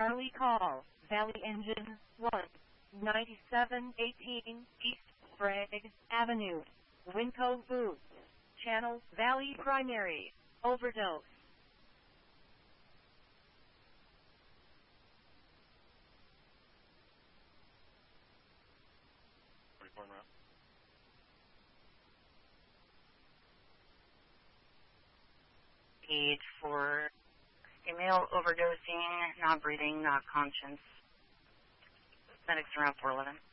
Charlie call, Valley Engine 1, 9718 East Sprague Avenue, Winco Foods, Channel Valley Primary, overdose. Paid for female overdosing, not breathing, not conscious. Medics around 411.